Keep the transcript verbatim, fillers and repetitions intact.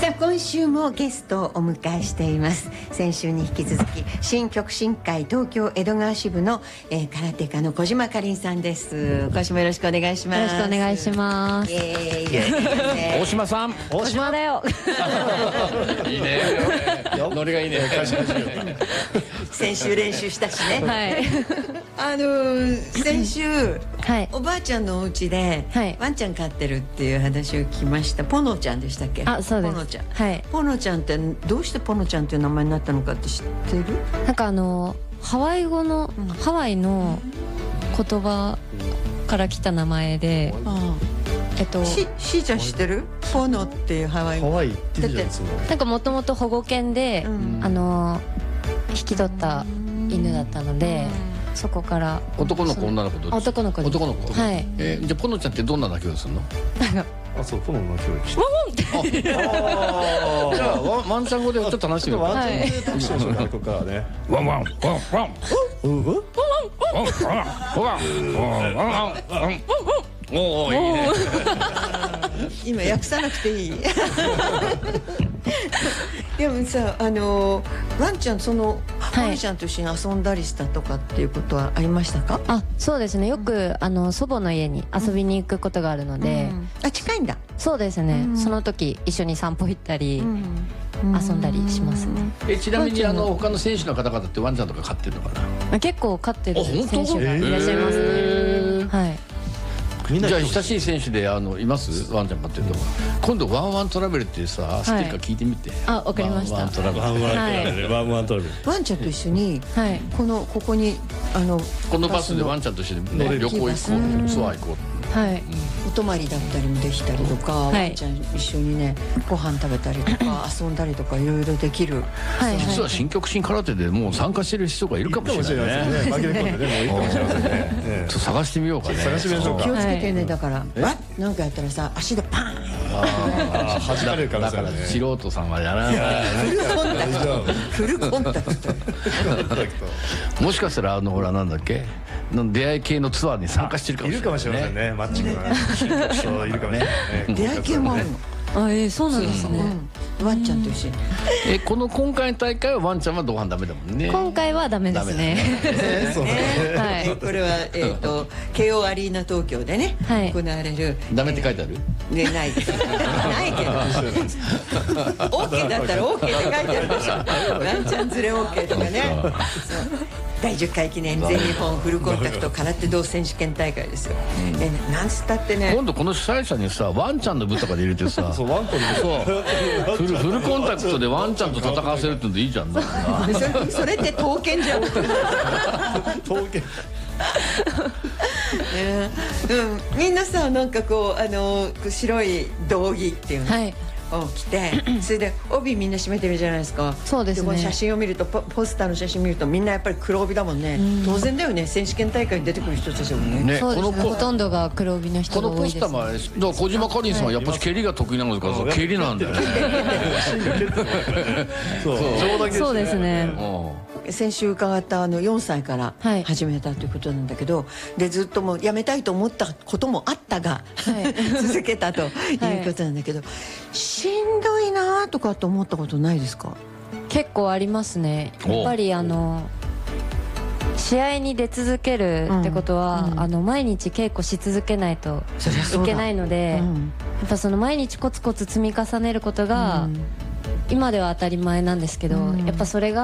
さあ今週もゲストをお迎えしています。先週に引き続き新極真会東京江戸川支部の、えー、空手家の小島かりんさんです。今週もよろしくお願いします。 よろしくお願いします。 イエーイイエーイ大島さん、 大島だよ。 いいね。ノリがいいね。 先週練習したしね。 はい。 あのー、先週、 はい、 おばあちゃんのお家で、はい、ワンちゃん飼ってるっていう話を聞きました。ポノちゃんでしたっけ？ あ、そうです。 ポノちゃん。 はい。 ポノちゃんってどうしてポノちゃんっていう名前になったのかって知ってる？ なんかあのハワイ語の、うん、ハワイの言葉から来た名前で、うん、えっとししちゃん知ってる？ポノっていうハワイ語。 ハワイってじゃんですもん。 なんかもともと保護犬で、うん、あの引き取った犬だったので。そこから男の子女の子どっち？ 男の子。 男の子。 はい。 えー、じゃあポノちゃんってどんな鳴き声するの？ あ、そう、ポノの鳴き声して。 ワンワンって。 じゃあワンワンちゃん語でちょっと話してみようか。 ワンちゃん語で話してみましょうか。ここからね。 ワンワンワンワン。 うんうん。ワンワンワンワンワンワンワン。おおいいね。 今訳さなくていい。でもさ、あのワンちゃんそのワンちゃんと一緒に遊んだりしたとかっていうことはありましたか？ あ、そうですね。よくあの祖母の家に遊びに行くことがあるので、 うん、あ、近いんだ。 そうですね。うん、その時一緒に散歩行ったり、うん、遊んだりしますね。 え、ちなみにあの他の選手の方々ってワンちゃんとか飼ってるのかな？ 結構飼ってる選手がいらっしゃいますね。はい。 じゃあ親しい選手であのいますワンちゃん飼ってると今度ワンワントラベルってさ知ってるか聞いてみて。 あ、わかりました。 ワンワントラベル。 ワンワントラベル。ワンワントラベル。 ワンちゃんと一緒にこのここにあのこのバスでワンちゃんと一緒に旅行行こう、ツアー行こう。 はい、 お泊まりだったりもできたりとか、ワンちゃん一緒にねご飯食べたりとか遊んだりとかいろいろできる。 実は新極真空手でもう参加してる人がいるかもしれないね。 紛れ込んでね、もういいかもしれませんね。 ちょっと探してみようかね。 探してみましょうか。 気をつけてね。だからわなんかやったらさ足でパーン。 ああ、弾かれるからだから素人さんはやらない。 フルコンタクト。 もしかしたらあのほらなんだっけの出会い系のツアーに参加してるかもしれない。 いるかもしれませんね。マッチングがそういるかもね。 出会い系もあるの。 あ、えー、そうなんですね。 ワンちゃんと一緒に。 え、この今回の大会はワンちゃんは同伴ダメだもんね。 今回はダメですね。 はい。これはえっと慶応アリーナ東京でね行われる。 ダメって書いてある？ ね、ない。ないけど。オッケーだったらオッケーって書いてあるでしょ。ワンちゃん連れオッケーとかね。だいじゅっかい記念全日本フルコンタクト空手道選手権大会ですよ。え、なんつったってね。 今度この主催者にさワンちゃんの部とかで入れてさ。 そう、ワンコにそうフルフルコンタクトでワンちゃんと戦わせるってのいいじゃん。 それって刀剣じゃん。 刀剣。 うん、みんなさなんかこうあの白い道着っていうの。はいを着て、それで帯みんな締めてるじゃないですか。 そうですね。 この写真を見ると ポ, ポスターの写真見るとみんなやっぱり黒帯だもんね。当然だよね。選手権大会に出てくる人たちだもんね。 そうですね。ほとんどが黒帯の人が多いです。 このポスターもあれだから小島かりんさんはやっぱり蹴りが得意なのからさ蹴りなんだよね。 そうそうですね。 先週伺ったあのよんさいから始めたということなんだけど、でずっともうやめたいと思ったこともあったが、はい、続けたということなんだけど、はい、しんどいなとかと思ったことないですか？ 結構ありますね。やっぱりあの試合に出続けるってことは、うんうん、あの毎日稽古し続けないといけないので、うん、やっぱその毎日コツコツ積み重ねることが、うん、今では当たり前なんですけど、うん、やっぱそれが